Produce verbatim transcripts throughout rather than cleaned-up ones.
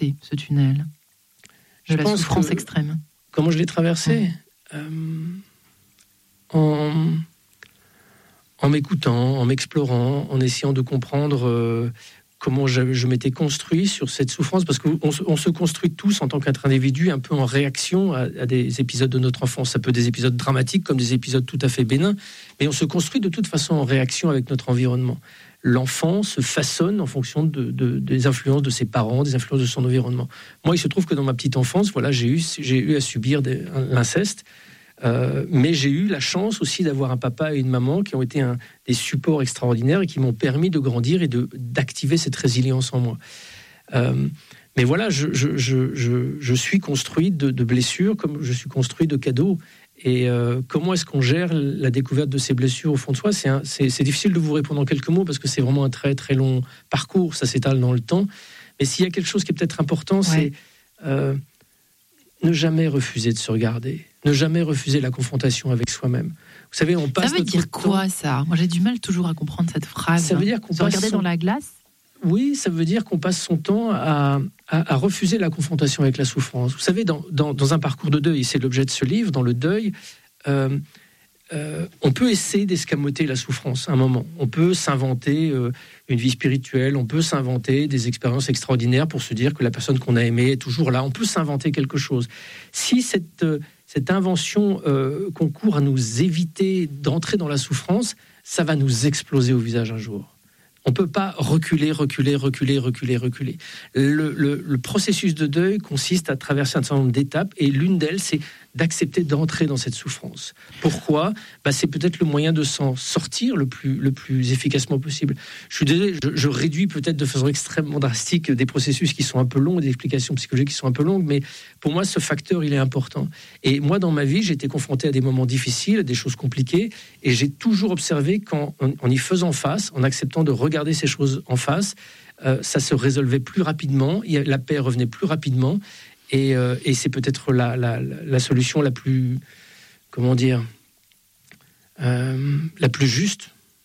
traversé, ce tunnel de je la souffrance que, extrême? Comment je l'ai traversé? mmh. euh, en, en m'écoutant, en m'explorant, en essayant de comprendre euh, comment je, je m'étais construit sur cette souffrance, parce qu'on on se construit tous en tant qu'être individu un peu en réaction à, à des épisodes de notre enfance. Ça peut être des épisodes dramatiques comme des épisodes tout à fait bénins, mais on se construit de toute façon en réaction avec notre environnement. L'enfant se façonne en fonction de, de, des influences de ses parents, des influences de son environnement. Moi, il se trouve que dans ma petite enfance, voilà, j'ai eu, j'ai eu à subir des, l'inceste, euh, mais j'ai eu la chance aussi d'avoir un papa et une maman qui ont été un, des supports extraordinaires et qui m'ont permis de grandir et de, d'activer cette résilience en moi. Euh, mais voilà, je, je, je, je, je suis construit de, de blessures comme je suis construit de cadeaux. Et euh, comment est-ce qu'on gère la découverte de ces blessures au fond de soi? c'est, un, c'est, c'est difficile de vous répondre en quelques mots parce que c'est vraiment un très très long parcours, ça s'étale dans le temps. Mais s'il y a quelque chose qui est peut-être important, ouais. c'est euh, ne jamais refuser de se regarder, ne jamais refuser la confrontation avec soi-même. Vous savez, on passe. Ça veut dire quoi, ça? Moi, j'ai du mal toujours à comprendre cette phrase. Ça veut dire qu'on se passe regarder son... dans la glace. Oui, ça veut dire qu'on passe son temps à, à, à refuser la confrontation avec la souffrance. Vous savez, dans, dans, dans un parcours de deuil, c'est l'objet de ce livre, dans le deuil, euh, euh, on peut essayer d'escamoter la souffrance à un moment. On peut s'inventer euh, une vie spirituelle, on peut s'inventer des expériences extraordinaires pour se dire que la personne qu'on a aimée est toujours là. On peut s'inventer quelque chose. Si cette, euh, cette invention euh, concourt à nous éviter d'entrer dans la souffrance, ça va nous exploser au visage un jour. On ne peut pas reculer, reculer, reculer, reculer, reculer. Le, le, le processus de deuil consiste à traverser un certain nombre d'étapes et l'une d'elles, c'est d'accepter d'entrer dans cette souffrance. Pourquoi ? Bah, c'est peut-être le moyen de s'en sortir le plus, le plus efficacement possible. Je suis désolé, je, je réduis peut-être de façon extrêmement drastique des processus qui sont un peu longs, des explications psychologiques qui sont un peu longues, mais pour moi, ce facteur, il est important. Et moi, dans ma vie, j'ai été confronté à des moments difficiles, à des choses compliquées, et j'ai toujours observé qu'en en, en y faisant face, en acceptant de regarder ces choses en face, euh, ça se résolvait plus rapidement, la paix revenait plus rapidement, et, euh, et c'est peut-être la, la, la solution la plus, comment dire, euh, la plus juste.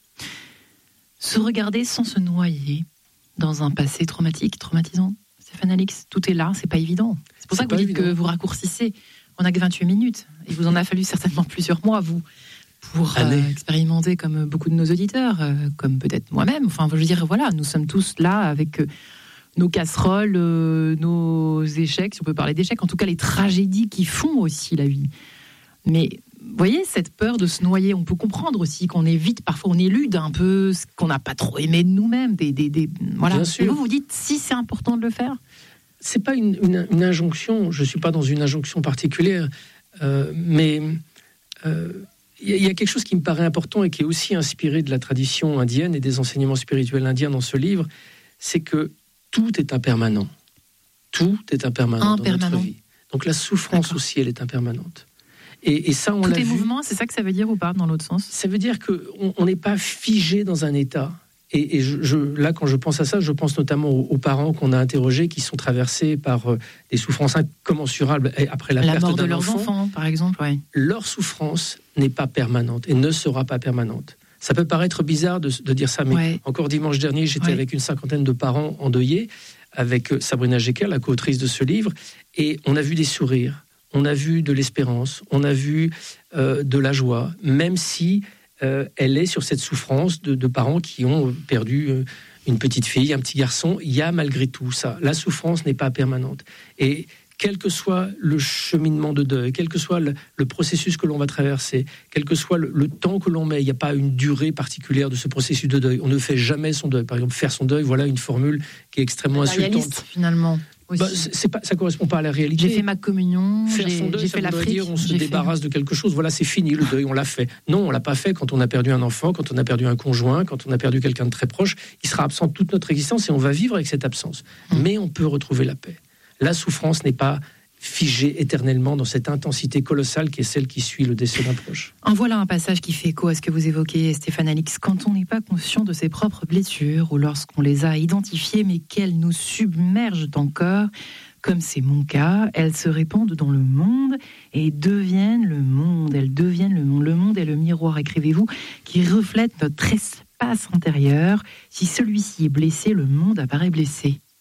Se regarder sans se noyer dans un passé traumatique, traumatisant. Stéphane Alix, tout est là, c'est pas évident. C'est pour c'est ça que vous dites évident. Que vous raccourcissez. On n'a que vingt-huit minutes. Il vous en a fallu certainement plusieurs mois, vous, pour euh, expérimenter comme beaucoup de nos auditeurs, euh, comme peut-être moi-même. Enfin, je veux dire, voilà, nous sommes tous là avec euh, nos casseroles, euh, nos échecs, si on peut parler d'échecs, en tout cas les tragédies qui font aussi la vie. Mais vous voyez, cette peur de se noyer, on peut comprendre aussi qu'on évite, parfois on élude un peu ce qu'on n'a pas trop aimé de nous-mêmes. Des, des, des, voilà. Et vous, vous dites, si c'est important de le faire ? C'est pas une, une, une injonction, je ne suis pas dans une injonction particulière, euh, mais il euh, y, y a quelque chose qui me paraît important et qui est aussi inspiré de la tradition indienne et des enseignements spirituels indiens dans ce livre, c'est que tout est impermanent. Tout est impermanent, impermanent. dans notre vie. Donc la souffrance D'accord. aussi, elle est impermanente. Et, et ça, on Tout l'a est vu. mouvement, c'est ça que ça veut dire ou pas, dans l'autre sens ? Ça veut dire qu'on n'est pas figé dans un état. Et, et je, je, là, quand je pense à ça, je pense notamment aux, aux parents qu'on a interrogés qui sont traversés par euh, des souffrances incommensurables après la, la perte mort d'un de leurs enfant, enfants, par exemple. Ouais. Leur souffrance n'est pas permanente et ne sera pas permanente. Ça peut paraître bizarre de, de dire ça, mais ouais. encore dimanche dernier, j'étais ouais. avec une cinquantaine de parents endeuillés, avec Sabrina Jeker, la co-autrice de ce livre, et on a vu des sourires, on a vu de l'espérance, on a vu euh, de la joie, même si euh, elle est sur cette souffrance de, de parents qui ont perdu euh, une petite fille, un petit garçon. Il y a malgré tout ça. La souffrance n'est pas permanente. Et quel que soit le cheminement de deuil, quel que soit le, le processus que l'on va traverser, quel que soit le, le temps que l'on met, il n'y a pas une durée particulière de ce processus de deuil. On ne fait jamais son deuil. Par exemple, faire son deuil, voilà une formule qui est extrêmement la insultante. Réaliste, finalement. Bah, c'est pas, ça ne correspond pas à la réalité. J'ai fait ma communion, faire j'ai, son deuil, j'ai ça fait l'Afrique. Dire on se j'ai débarrasse fait... de quelque chose, voilà, c'est fini, le deuil, on l'a fait. Non, on ne l'a pas fait quand on a perdu un enfant, quand on a perdu un conjoint, quand on a perdu quelqu'un de très proche. Il sera absent toute notre existence et on va vivre avec cette absence. Mmh. Mais on peut retrouver la paix. La souffrance n'est pas figée éternellement dans cette intensité colossale qui est celle qui suit le décès d'un proche. En voilà un passage qui fait écho à ce que vous évoquez, Stéphane Alix. Quand on n'est pas conscient de ses propres blessures ou lorsqu'on les a identifiées mais qu'elles nous submergent encore, comme c'est mon cas, elles se répandent dans le monde et deviennent le monde. Elles deviennent le monde. Le monde est le miroir, écrivez-vous, qui reflète notre espace intérieur. Si celui-ci est blessé, le monde apparaît blessé.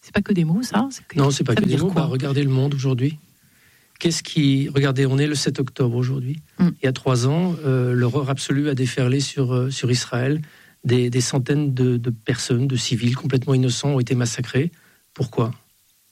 C'est pas que des mots, ça c'est que... Non, c'est pas que des mots. Bah, regardez le monde aujourd'hui. Qu'est-ce qui... Regardez, on est le sept octobre aujourd'hui. Mm. Il y a trois ans, euh, l'horreur absolue a déferlé sur, euh, sur Israël. Des, des centaines de, de personnes, de civils complètement innocents ont été massacrés. Pourquoi ? Pourquoi ?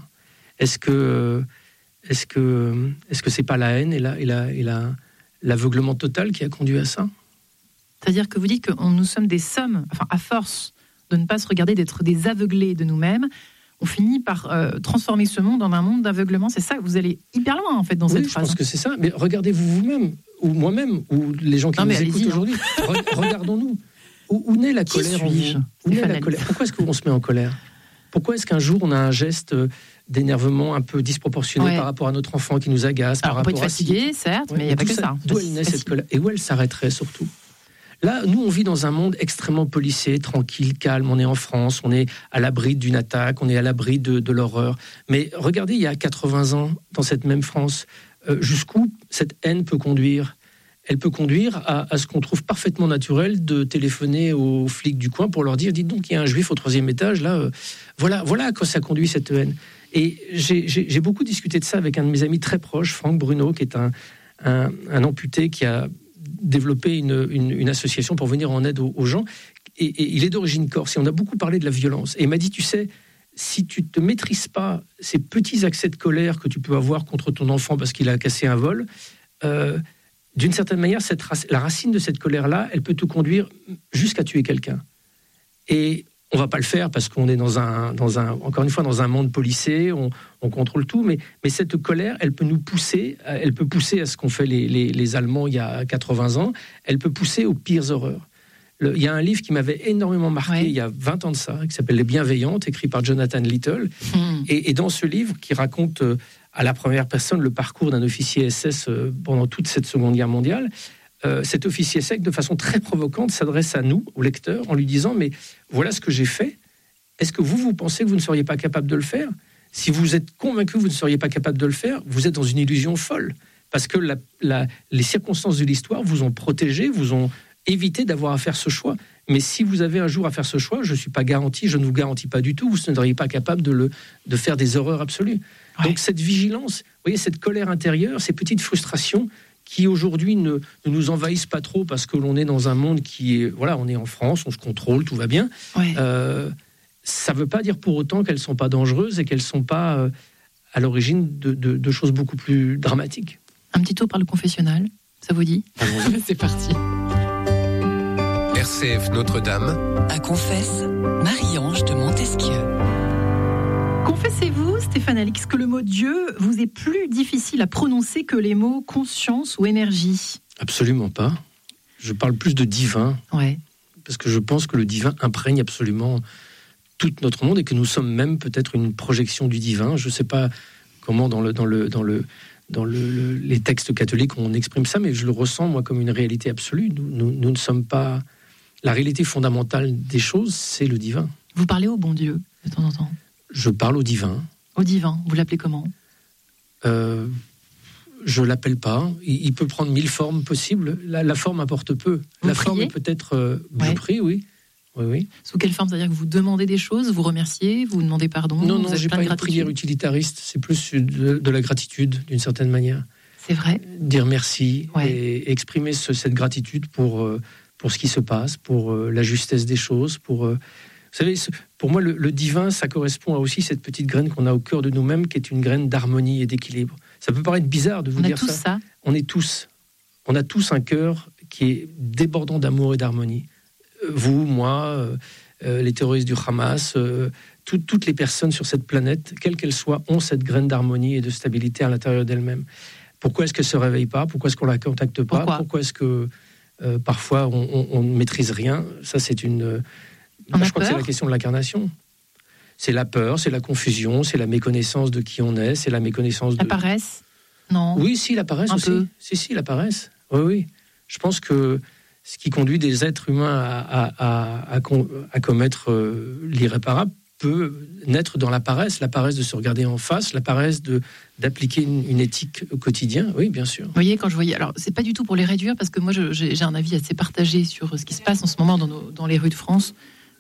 Est-ce que, est-ce que, est-ce que c'est pas la haine et, la, et, la, et la, l'aveuglement total qui a conduit à ça ? C'est-à-dire que vous dites que nous sommes des sommes, enfin à force de ne pas se regarder, d'être des aveuglés de nous-mêmes, on finit par euh, transformer ce monde en un monde d'aveuglement. C'est ça, vous allez hyper loin en fait dans oui, cette je phrase. Je pense que c'est ça, mais regardez-vous vous-même, ou moi-même, ou les gens qui non, nous écoutent aujourd'hui, Re- regardons-nous. Où, où naît la qui colère en vous où naît la colère Pourquoi est-ce qu'on se met en colère ? Pourquoi est-ce qu'un jour on a un geste d'énervement un peu disproportionné ouais. par rapport à notre enfant qui nous agace ? Alors, par on peut rapport être fatigué, à... certes, ouais, mais il n'y a pas que ça. ça. D'où elle naît cette colère ? Et où elle s'arrêterait surtout ? Là, nous, on vit dans un monde extrêmement policé, tranquille, calme. On est en France, on est à l'abri d'une attaque, on est à l'abri de, de l'horreur. Mais regardez, il y a quatre-vingts ans, dans cette même France, euh, jusqu'où cette haine peut conduire ? Elle peut conduire à, à ce qu'on trouve parfaitement naturel de téléphoner aux flics du coin pour leur dire « Dites donc, il y a un juif au troisième étage, là, euh, voilà, voilà à quoi ça conduit cette haine. » Et j'ai, j'ai, j'ai beaucoup discuté de ça avec un de mes amis très proches, Franck Bruno, qui est un, un, un amputé qui a développé une, une, une association pour venir en aide aux, aux gens. Et, et il est d'origine corse, et on a beaucoup parlé de la violence. Et il m'a dit « Tu sais, si tu ne te maîtrises pas ces petits accès de colère que tu peux avoir contre ton enfant parce qu'il a cassé un vol, euh, d'une certaine manière, cette rac- la racine de cette colère-là, elle peut te conduire jusqu'à tuer quelqu'un. Et on ne va pas le faire parce qu'on est dans un, dans un, encore une fois, dans un monde policé, on, on contrôle tout, mais, mais cette colère, elle peut nous pousser, elle peut pousser à ce qu'ont fait les, les, les Allemands il y a quatre-vingts ans, elle peut pousser aux pires horreurs. Le, il y a un livre qui m'avait énormément marqué ouais. il y a vingt ans de ça, qui s'appelle Les Bienveillantes, écrit par Jonathan Little. Mmh. Et, et dans ce livre, qui raconte euh, à la première personne le parcours d'un officier S S euh, pendant toute cette Seconde Guerre mondiale, euh, cet officier S S, de façon très provocante, s'adresse à nous, au lecteur, en lui disant « Mais voilà ce que j'ai fait. Est-ce que vous, vous pensez que vous ne seriez pas capable de le faire ? Si vous êtes convaincu que vous ne seriez pas capable de le faire, vous êtes dans une illusion folle. Parce que la, la, les circonstances de l'histoire vous ont protégé, vous ont évité d'avoir à faire ce choix. Mais si vous avez un jour à faire ce choix, je ne suis pas garanti, je ne vous garantis pas du tout, vous ne seriez pas capable de, le, de faire des horreurs absolues. Ouais. Donc cette vigilance, vous voyez, cette colère intérieure, ces petites frustrations qui aujourd'hui ne, ne nous envahissent pas trop parce que l'on est dans un monde qui est, voilà, on est en France, on se contrôle, tout va bien. Ouais. Euh, ça ne veut pas dire pour autant qu'elles ne sont pas dangereuses et qu'elles ne sont pas euh, à l'origine de, de, de choses beaucoup plus dramatiques. Un petit tour par le confessionnal, ça vous dit ? C'est parti. R C F Notre-Dame. À confesse, Marie-Ange de Montesquieu. Confessez-vous, Stéphane Alix, que le mot Dieu vous est plus difficile à prononcer que les mots conscience ou énergie ? Absolument pas. Je parle plus de divin. Ouais. Parce que je pense que le divin imprègne absolument tout notre monde et que nous sommes même peut-être une projection du divin. Je ne sais pas comment dans le, dans le, dans le, dans le, le, les textes catholiques on exprime ça, mais je le ressens moi comme une réalité absolue. Nous, nous, nous ne sommes pas... La réalité fondamentale des choses, c'est le divin. Vous parlez au bon Dieu de temps en temps ? Je parle au divin. Au divin, vous l'appelez comment ? euh, Je ne l'appelle pas. Il, il peut prendre mille formes possibles. La, la forme importe peu. Vous la priez ? forme est peut-être... Euh, ouais. Je prie, oui. oui, oui. Sous quelle forme ? C'est-à-dire que vous demandez des choses, vous remerciez, vous demandez pardon ? Non, non, je n'ai pas une prière utilitariste. C'est plus de, de la gratitude, d'une certaine manière. C'est vrai ? Dire merci ouais. et exprimer ce, cette gratitude pour... Euh, pour ce qui se passe, pour euh, la justesse des choses, pour... Euh, vous savez, pour moi, le, le divin, ça correspond à aussi cette petite graine qu'on a au cœur de nous-mêmes, qui est une graine d'harmonie et d'équilibre. Ça peut paraître bizarre de vous on dire a tous ça. ça. On est tous. On a tous un cœur qui est débordant d'amour et d'harmonie. Euh, vous, moi, euh, euh, les terroristes du Hamas, euh, tout, toutes les personnes sur cette planète, quelles qu'elles soient, ont cette graine d'harmonie et de stabilité à l'intérieur d'elles-mêmes. Pourquoi est-ce qu'elles ne se réveillent pas ? Pourquoi est-ce qu'on ne la contacte pas ? Pourquoi, Pourquoi est-ce que... Euh, parfois, on ne maîtrise rien. Ça, c'est une. Euh, bah, je crois que c'est la question de l'incarnation. C'est la peur, c'est la confusion, c'est la méconnaissance de qui on est, c'est la méconnaissance de. La paresse ? Non. Oui, si, la paresse Un aussi. peu. Si, si, la paresse. Oui, oui. Je pense que ce qui conduit des êtres humains à, à, à, à, à commettre euh, l'irréparable peut naître dans la paresse, la paresse de se regarder en face, la paresse de d'appliquer une, une éthique au quotidien. Oui, bien sûr. Vous voyez, quand je voyais, alors c'est pas du tout pour les réduire, parce que moi je, j'ai, j'ai un avis assez partagé sur ce qui se passe en ce moment dans, nos, dans les rues de France. Je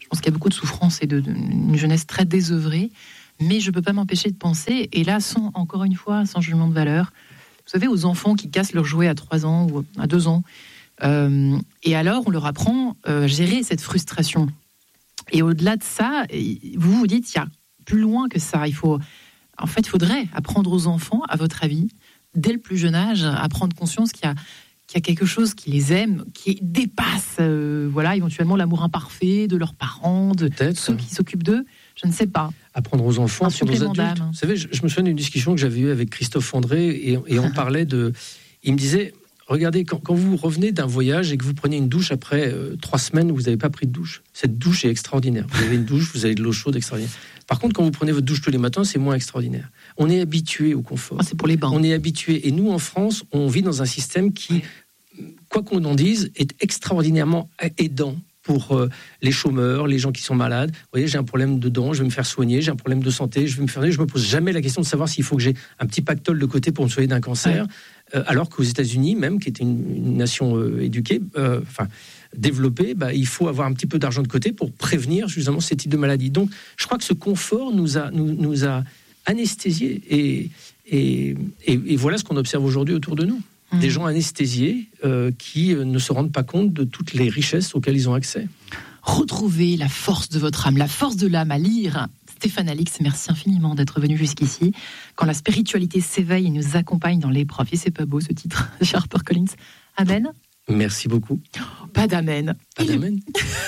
pense qu'il y a beaucoup de souffrance et de, de, une jeunesse très désœuvrée. Mais je ne peux pas m'empêcher de penser, et là, sans, encore une fois, sans jugement de valeur, vous savez, aux enfants qui cassent leurs jouets à trois ans ou à deux ans, euh, et alors on leur apprend euh, à gérer cette frustration. Et au-delà de ça, vous vous dites, il y a plus loin que ça. Il faut, en fait, il faudrait apprendre aux enfants, à votre avis, dès le plus jeune âge, à prendre conscience qu'il y a, qu'il y a quelque chose qui les aime, qui dépasse, euh, voilà, éventuellement l'amour imparfait de leurs parents, de Peut-être. ceux qui s'occupent d'eux. Je ne sais pas. Apprendre aux enfants, Un apprendre aux supplément adultes. d'âme. Vous savez, je, je me souviens d'une discussion que j'avais eue avec Christophe André et, et on parlait de... Il me disait, regardez, quand, quand vous revenez d'un voyage et que vous prenez une douche après euh, trois semaines où vous n'avez pas pris de douche, cette douche est extraordinaire. Vous avez une douche, vous avez de l'eau chaude extraordinaire. Par contre, quand vous prenez votre douche tous les matins, c'est moins extraordinaire. On est habitué au confort. Ah, c'est pour les bains. On est habitué. Et nous, en France, on vit dans un système qui, quoi qu'on en dise, est extraordinairement aidant pour euh, les chômeurs, les gens qui sont malades. Vous voyez, j'ai un problème de dents, je vais me faire soigner, j'ai un problème de santé, je vais me faire soigner. Je me pose jamais la question de savoir s'il faut que j'ai un petit pactole de côté pour me soigner d'un cancer. Ouais. Euh, alors qu'aux États-Unis, même, qui est une, une nation euh, éduquée, euh, enfin développée, bah, il faut avoir un petit peu d'argent de côté pour prévenir justement ces types de maladies. Donc, je crois que ce confort nous a, nous, nous a anesthésiés et, et, et, et voilà ce qu'on observe aujourd'hui autour de nous. Mmh. Des gens anesthésiés euh, qui euh, ne se rendent pas compte de toutes les richesses auxquelles ils ont accès. Retrouvez la force de votre âme, la force de l'âme à lire. Stéphane Alix, merci infiniment d'être venu jusqu'ici. Quand la spiritualité s'éveille et nous accompagne dans l'épreuve. Et c'est pas beau ce titre, chez HarperCollins. Amen. Merci beaucoup. Oh, pas d'amen. Pas d'amen.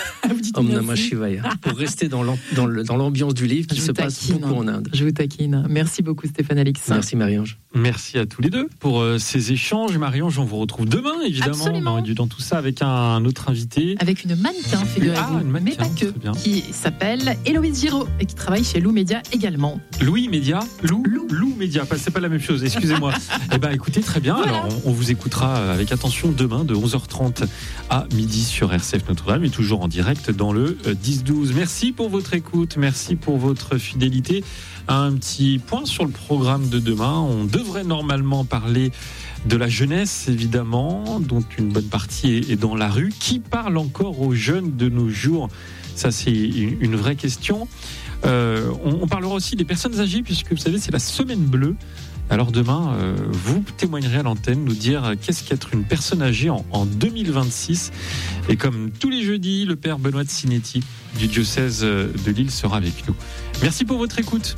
Om Namah Shivaya. Pour rester dans, l'am- dans, le, dans l'ambiance du livre qui je se passe taquine, beaucoup en Inde. Je vous taquine. Merci beaucoup Stéphane Alix. Merci Marie-Ange. Merci à tous les deux pour euh, ces échanges. Marie-Ange, on vous retrouve demain, évidemment, dans, dans tout ça, avec un, un autre invité. Avec une mannequin, figurez-vous, ah, une mannequin, mais pas que, bien. Qui s'appelle Héloïse Giraud et qui travaille chez Lou Média également. Louis Média Lou Lou, Lou Média, c'est pas la même chose, excusez-moi. Eh bien, écoutez, très bien. Voilà. Alors, on, on vous écoutera avec attention demain de onze heures trente à midi sur R C F Notre-Dame et toujours en direct dans le dix douze. Merci pour votre écoute, merci pour votre fidélité. Un petit point sur le programme de demain. On devrait normalement parler de la jeunesse, évidemment, dont une bonne partie est dans la rue. Qui parle encore aux jeunes de nos jours ? Ça, c'est une vraie question. Euh, on, on parlera aussi des personnes âgées, puisque vous savez, c'est la semaine bleue. Alors demain, euh, vous témoignerez à l'antenne, nous dire qu'est-ce qu'être une personne âgée en, en deux mille vingt-six. Et comme tous les jeudis, le père Benoît de Sinetti du diocèse de Lille sera avec nous. Merci pour votre écoute.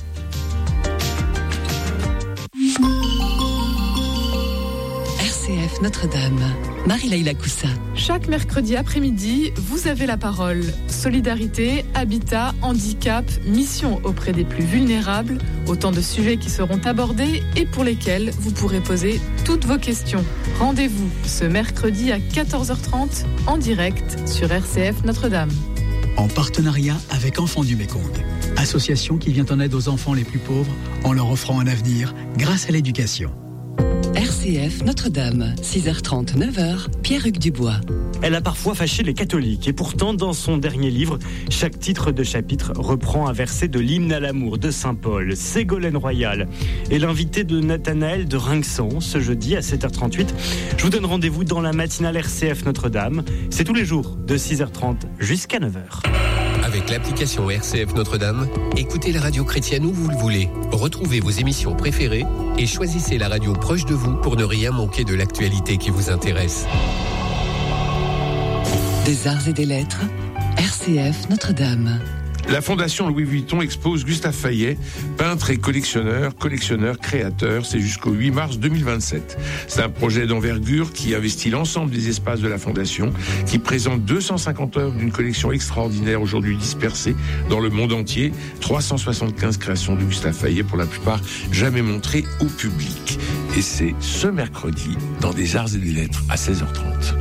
R C F Notre-Dame, Marie-Laïla Coussa. Chaque mercredi après-midi, vous avez la parole. Solidarité, habitat, handicap, mission auprès des plus vulnérables, autant de sujets qui seront abordés et pour lesquels vous pourrez poser toutes vos questions. Rendez-vous ce mercredi à quatorze heures trente en direct sur R C F Notre-Dame. En partenariat avec Enfants du Mékong, association qui vient en aide aux enfants les plus pauvres en leur offrant un avenir grâce à l'éducation. R C F Notre-Dame, six heures trente, neuf heures, Pierre-Hugues Dubois. Elle a parfois fâché les catholiques et pourtant dans son dernier livre, chaque titre de chapitre reprend un verset de l'hymne à l'amour de Saint Paul. Ségolène Royal est l'invité de Nathanaël de Rinxan ce jeudi à sept heures trente-huit. Je vous donne rendez-vous dans la matinale R C F Notre-Dame. C'est tous les jours de six heures trente jusqu'à neuf heures. Avec l'application R C F Notre-Dame, écoutez la radio chrétienne où vous le voulez. Retrouvez vos émissions préférées et choisissez la radio proche de vous pour ne rien manquer de l'actualité qui vous intéresse. Des arts et des lettres, R C F Notre-Dame. La Fondation Louis Vuitton expose Gustave Fayet, peintre et collectionneur, collectionneur, créateur. C'est jusqu'au huit mars deux mille vingt-sept. C'est un projet d'envergure qui investit l'ensemble des espaces de la Fondation, qui présente deux cent cinquante œuvres d'une collection extraordinaire aujourd'hui dispersée dans le monde entier. trois cent soixante-quinze créations de Gustave Fayet, pour la plupart jamais montrées au public. Et c'est ce mercredi dans des arts et des lettres à seize heures trente.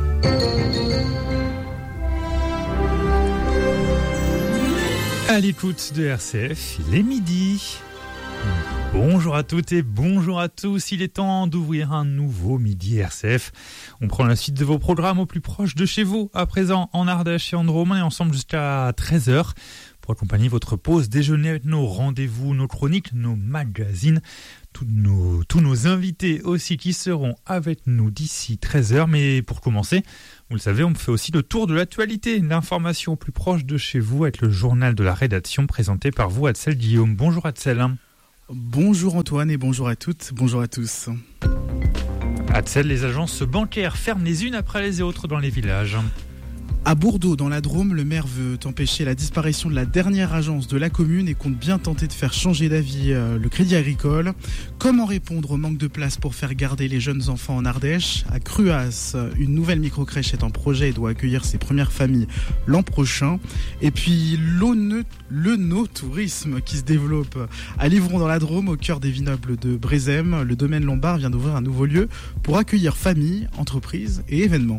À l'écoute de R C F, il est midi. Bonjour à toutes et bonjour à tous. Il est temps d'ouvrir un nouveau Midi R C F. On prend la suite de vos programmes au plus proche de chez vous. À présent, en Ardèche et en Drôme, on est ensemble jusqu'à treize heures pour accompagner votre pause déjeuner avec nos rendez-vous, nos chroniques, nos magazines. Tous nos, tous nos invités aussi qui seront avec nous d'ici treize heures. Mais pour commencer, vous le savez, on fait aussi le tour de l'actualité, l'information plus proche de chez vous avec le journal de la rédaction présenté par vous, Adsel Guillaume. Bonjour Adsel. Bonjour Antoine et bonjour à toutes, bonjour à tous. Adsel, les agences bancaires ferment les unes après les autres dans les villages. À Bourdeaux, dans la Drôme, le maire veut empêcher la disparition de la dernière agence de la commune et compte bien tenter de faire changer d'avis euh, le Crédit Agricole. Comment répondre au manque de place pour faire garder les jeunes enfants en Ardèche ? À Cruas, une nouvelle microcrèche est en projet et doit accueillir ses premières familles l'an prochain. Et puis le no-tourisme qui se développe à Livron dans la Drôme, au cœur des vignobles de Brézem. Le domaine Lombard vient d'ouvrir un nouveau lieu pour accueillir familles, entreprises et événements.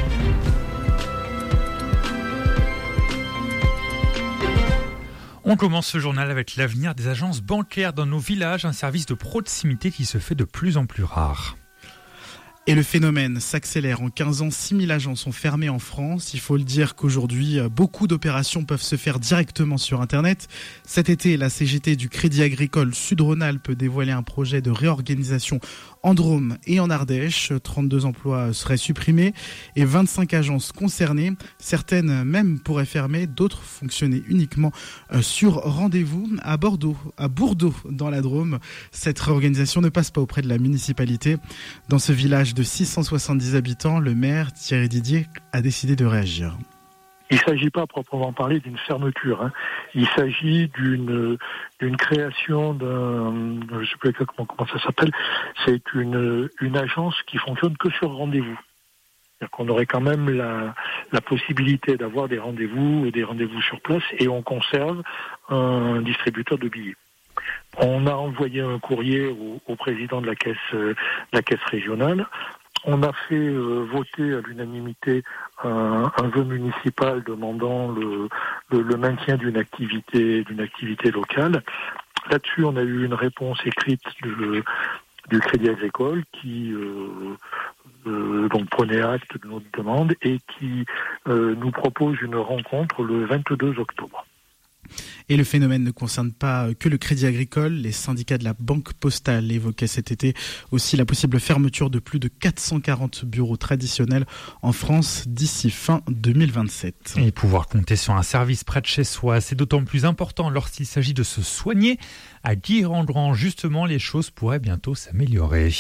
On commence ce journal avec l'avenir des agences bancaires dans nos villages, un service de proximité qui se fait de plus en plus rare. Et le phénomène s'accélère. En quinze ans, six mille agences sont fermées en France. Il faut le dire qu'aujourd'hui, beaucoup d'opérations peuvent se faire directement sur Internet. Cet été, la C G T du Crédit Agricole Sud-Rhône-Alpes dévoilait un projet de réorganisation en Drôme et en Ardèche. trente-deux emplois seraient supprimés et vingt-cinq agences concernées. Certaines même pourraient fermer, d'autres fonctionner uniquement sur rendez-vous. À Bordeaux, à Bourdeaux, dans la Drôme, cette réorganisation ne passe pas auprès de la municipalité. Dans ce village de six cent soixante-dix habitants, le maire Thierry Didier a décidé de réagir. Il ne s'agit pas à proprement parler d'une fermeture. Hein. Il s'agit d'une, d'une création d'un, je ne sais plus exactement comment ça s'appelle, c'est une, une agence qui fonctionne que sur rendez-vous. C'est-à-dire qu'on aurait quand même la, la possibilité d'avoir des rendez-vous et des rendez-vous sur place et on conserve un distributeur de billets. On a envoyé un courrier au, au président de la caisse, euh, la caisse régionale. On a fait euh, voter à l'unanimité un, un vœu municipal demandant le, le, le maintien d'une activité, d'une activité locale. Là-dessus, on a eu une réponse écrite du, du Crédit Agricole qui euh, euh, donc prenait acte de notre demande et qui euh, nous propose une rencontre le vingt-deux octobre. Et le phénomène ne concerne pas que le Crédit Agricole. Les syndicats de la Banque Postale évoquaient cet été aussi la possible fermeture de plus de quatre cent quarante bureaux traditionnels en France d'ici fin deux mille vingt-sept. Et pouvoir compter sur un service près de chez soi, c'est d'autant plus important lorsqu'il s'agit de se soigner. À Guy-Rendrant, justement, les choses pourraient bientôt s'améliorer.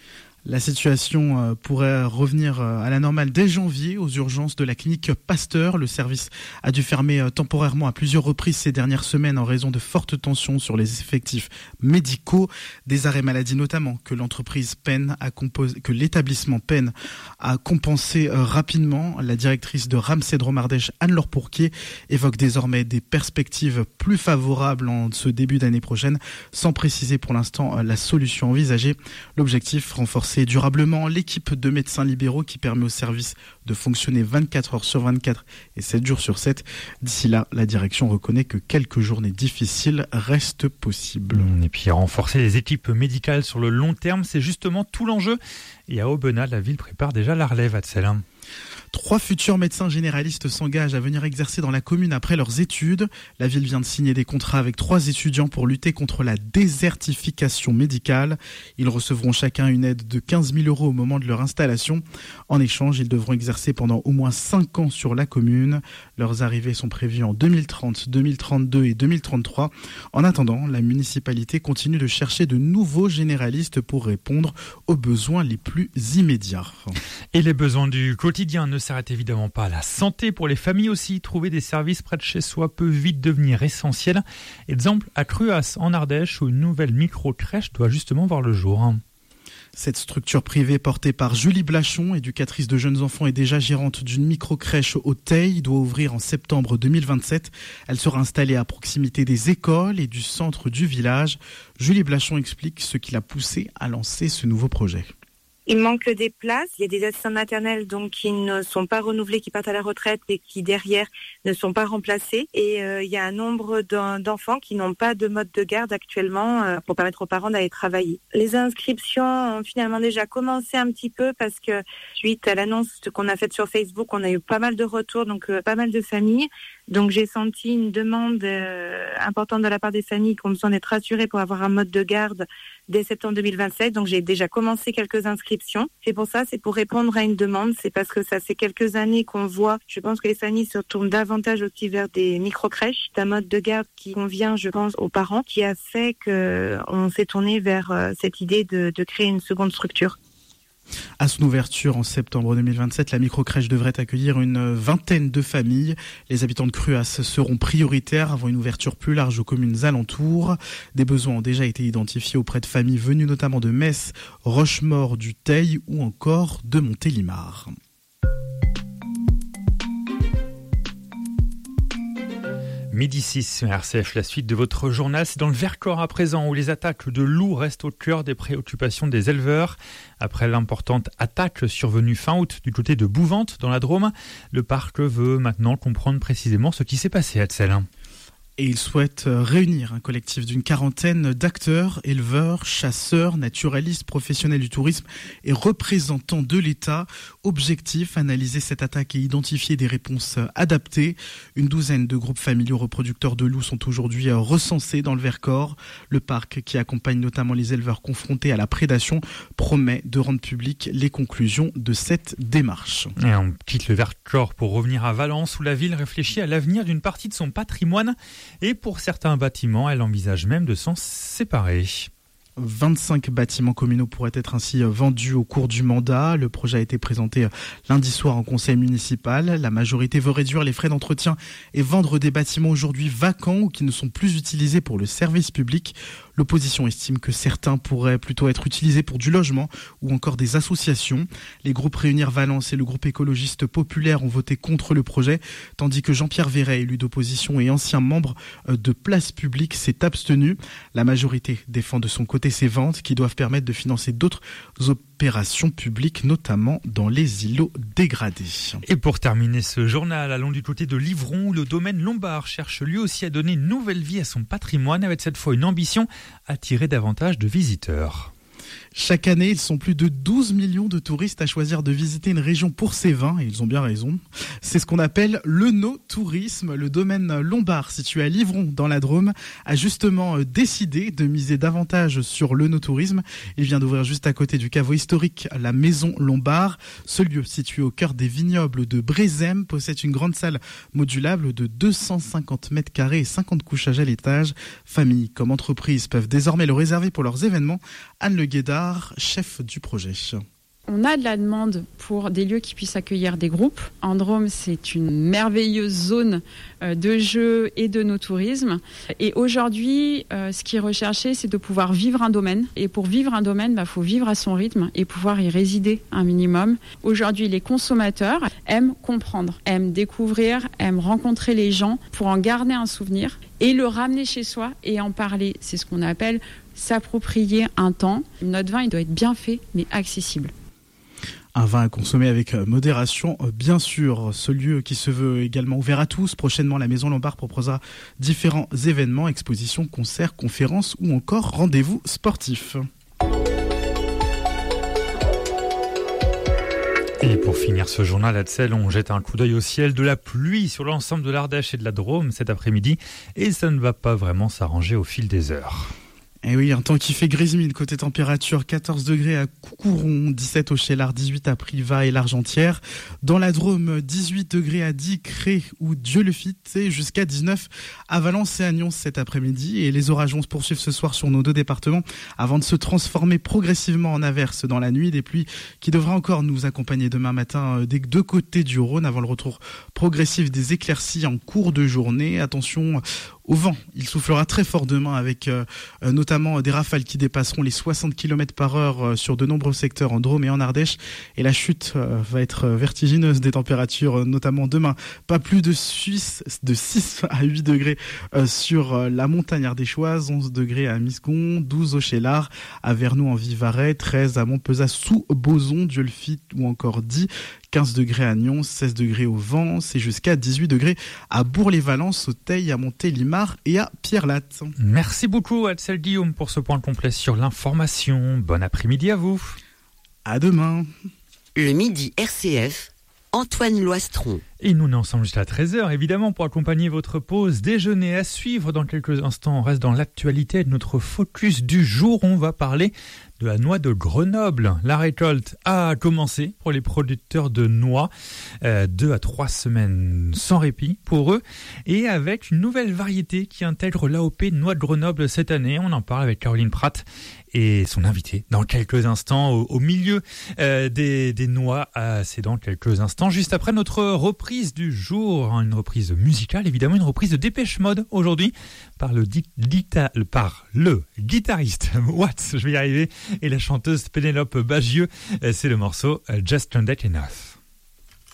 La situation pourrait revenir à la normale dès janvier aux urgences de la clinique Pasteur. Le service a dû fermer temporairement à plusieurs reprises ces dernières semaines en raison de fortes tensions sur les effectifs médicaux, des arrêts maladie notamment que l'entreprise peine à composer, que l'établissement peine à compenser rapidement. La directrice de Ramsay Drôme Ardèche, Anne-Laure Pourquier, évoque désormais des perspectives plus favorables en ce début d'année prochaine, sans préciser pour l'instant la solution envisagée. L'objectif, renforcer durablement l'équipe de médecins libéraux qui permet au service de fonctionner vingt-quatre heures sur vingt-quatre et sept jours sur sept. D'ici là, la direction reconnaît que quelques journées difficiles restent possibles. Et puis renforcer les équipes médicales sur le long terme, c'est justement tout l'enjeu. Et à Aubenas, la ville prépare déjà la relève, Adsel. Trois futurs médecins généralistes s'engagent à venir exercer dans la commune après leurs études. La ville vient de signer des contrats avec trois étudiants pour lutter contre la désertification médicale. Ils recevront chacun une aide de quinze mille euros au moment de leur installation. En échange, ils devront exercer pendant au moins cinq ans sur la commune. Leurs arrivées sont prévues en deux mille trente, deux mille trente-deux et deux mille trente-trois. En attendant, la municipalité continue de chercher de nouveaux généralistes pour répondre aux besoins les plus immédiats. Et les besoins du quotidien ne s'arrête évidemment pas à la santé. Pour les familles aussi, trouver des services près de chez soi peut vite devenir essentiel. Exemple à Cruas en Ardèche où une nouvelle micro-crèche doit justement voir le jour. Cette structure privée portée par Julie Blachon, éducatrice de jeunes enfants et déjà gérante d'une micro-crèche au Teil, doit ouvrir en septembre deux mille vingt-sept. Elle sera installée à proximité des écoles et du centre du village. Julie Blachon explique ce qui l'a poussée à lancer ce nouveau projet. Il manque des places. Il y a des assistants maternels donc qui ne sont pas renouvelés, qui partent à la retraite et qui derrière ne sont pas remplacés. Et euh, il y a un nombre d'enfants qui n'ont pas de mode de garde actuellement euh, pour permettre aux parents d'aller travailler. Les inscriptions ont finalement déjà commencé un petit peu parce que suite à l'annonce qu'on a faite sur Facebook, on a eu pas mal de retours, donc euh, pas mal de familles. Donc j'ai senti une demande euh, importante de la part des familles qui ont besoin d'être rassurées pour avoir un mode de garde dès septembre deux mille vingt-sept. Donc j'ai déjà commencé quelques inscriptions. Et pour ça, c'est pour répondre à une demande. C'est parce que ça fait quelques années qu'on voit, je pense que les familles se tournent davantage aussi vers des micro-crèches, d'un mode de garde qui convient, je pense, aux parents, qui a fait qu'on s'est tourné vers euh, cette idée de, de créer une seconde structure. À son ouverture en septembre deux mille vingt-sept, la microcrèche devrait accueillir une vingtaine de familles. Les habitants de Cruas seront prioritaires avant une ouverture plus large aux communes alentours. Des besoins ont déjà été identifiés auprès de familles venues notamment de Metz, Rochemaure, du Teil ou encore de Montélimar. Midi six sur R C F, la suite de votre journal, c'est dans le Vercors à présent où les attaques de loups restent au cœur des préoccupations des éleveurs. Après l'importante attaque survenue fin août du côté de Bouvante dans la Drôme, le parc veut maintenant comprendre précisément ce qui s'est passé à Hetzel. Et il souhaite réunir un collectif d'une quarantaine d'acteurs, éleveurs, chasseurs, naturalistes, professionnels du tourisme et représentants de l'État. Objectif, analyser cette attaque et identifier des réponses adaptées. Une douzaine de groupes familiaux reproducteurs de loups sont aujourd'hui recensés dans le Vercors. Le parc, qui accompagne notamment les éleveurs confrontés à la prédation, promet de rendre publiques les conclusions de cette démarche. Et on quitte le Vercors pour revenir à Valence où la ville réfléchit à l'avenir d'une partie de son patrimoine. Et pour certains bâtiments, elle envisage même de s'en séparer. vingt-cinq bâtiments communaux pourraient être ainsi vendus au cours du mandat. Le projet a été présenté lundi soir en conseil municipal. La majorité veut réduire les frais d'entretien et vendre des bâtiments aujourd'hui vacants ou qui ne sont plus utilisés pour le service public. L'opposition estime que certains pourraient plutôt être utilisés pour du logement ou encore des associations. Les groupes Réunir Valence et le groupe écologiste populaire ont voté contre le projet, tandis que Jean-Pierre Verret, élu d'opposition et ancien membre de Place Publique, s'est abstenu. La majorité défend de son côté ces ventes qui doivent permettre de financer d'autres opérations publiques, notamment dans les îlots dégradés. Et pour terminer ce journal, allons du côté de Livron où le domaine Lombard cherche lui aussi à donner une nouvelle vie à son patrimoine avec cette fois une ambition: attirer davantage de visiteurs. Chaque année, ils sont plus de douze millions de touristes à choisir de visiter une région pour ses vins, et ils ont bien raison. C'est ce qu'on appelle le no-tourisme. Le domaine Lombard, situé à Livron, dans la Drôme, a justement décidé de miser davantage sur le no-tourisme. Il vient d'ouvrir juste à côté du caveau historique la Maison Lombard. Ce lieu, situé au cœur des vignobles de Brézem, possède une grande salle modulable de deux cent cinquante mètres carrés et cinquante couchages à l'étage. Familles comme entreprises peuvent désormais le réserver pour leurs événements. Anne Le Guédard, chef du projet. On a de la demande pour des lieux qui puissent accueillir des groupes. En Drôme, c'est une merveilleuse zone de jeux et de no-tourisme. Et aujourd'hui, euh, ce qui est recherché, c'est de pouvoir vivre un domaine. Et pour vivre un domaine, il bah, faut vivre à son rythme et pouvoir y résider un minimum. Aujourd'hui, les consommateurs aiment comprendre, aiment découvrir, aiment rencontrer les gens pour en garder un souvenir et le ramener chez soi et en parler. C'est ce qu'on appelle s'approprier un temps. Notre vin, il doit être bien fait, mais accessible. Un vin à consommer avec modération, bien sûr. Ce lieu qui se veut également ouvert à tous. Prochainement, la Maison Lombard proposera différents événements, expositions, concerts, conférences ou encore rendez-vous sportifs. Et pour finir ce journal à Hetzel, on jette un coup d'œil au ciel. De la pluie sur l'ensemble de l'Ardèche et de la Drôme cet après-midi. Et ça ne va pas vraiment s'arranger au fil des heures. Et oui, un temps qui fait grismine côté température, quatorze degrés à Coucouron, dix-sept au Chélar, dix-huit à Privas et l'Argentière. Dans la Drôme, dix-huit degrés à Dicré ou Dieu-le-Fit et jusqu'à dix-neuf à Valence et à Nyons cet après-midi. Et les orages vont se poursuivre ce soir sur nos deux départements avant de se transformer progressivement en averses dans la nuit. Des pluies qui devraient encore nous accompagner demain matin des deux côtés du Rhône avant le retour progressif des éclaircies en cours de journée. Attention au vent, il soufflera très fort demain avec euh, notamment des rafales qui dépasseront les soixante kilomètres par heure euh, sur de nombreux secteurs en Drôme et en Ardèche. Et la chute euh, va être vertigineuse des températures, euh, notamment demain. Pas plus de six, de six à huit degrés euh, sur euh, la montagne ardéchoise, onze degrés à Misgon, douze au Chélar, à Vernou en Vivarais, treize à Montpezat sous Boson, Dieu-le-Fit ou encore dix. quinze degrés à Nyons, seize degrés au Vent, c'est jusqu'à dix-huit degrés à Bourg-les-Valences, au Teil, à Montélimar et à Pierrelatte. Merci beaucoup Hetzel Guillaume pour ce point complet sur l'information. Bon après-midi à vous. À demain. Le midi R C F, Antoine Loistron. Et nous, on est ensemble jusqu'à treize heures, évidemment, pour accompagner votre pause déjeuner. À suivre dans quelques instants, on reste dans l'actualité de notre focus du jour. On va parler de la noix de Grenoble. La récolte a commencé pour les producteurs de noix. Euh, deux à trois semaines sans répit pour eux. Et avec une nouvelle variété qui intègre l'A O P Noix de Grenoble cette année. On en parle avec Caroline Pratt et son invité dans quelques instants au, au milieu euh, des, des noix. Euh, c'est dans quelques instants, juste après notre reprise du jour, une reprise musicale, évidemment une reprise de Dépêche Mode aujourd'hui par le, di- dita- par le guitariste Watts, je vais y arriver, et la chanteuse Pénélope Bagieux. C'est le morceau Just Can't Get Enough.